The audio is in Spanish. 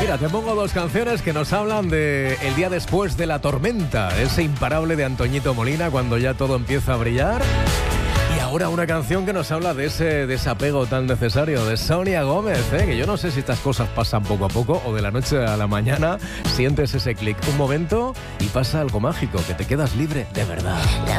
Mira, te pongo dos canciones que nos hablan de el día después de la tormenta, ese imparable de Antoñito Molina cuando ya todo empieza a brillar. Y ahora una canción que nos habla de ese desapego tan necesario de Sonia Gómez, que yo no sé si estas cosas pasan poco a poco o de la noche a la mañana sientes ese clic, un momento y pasa algo mágico, que te quedas libre de verdad.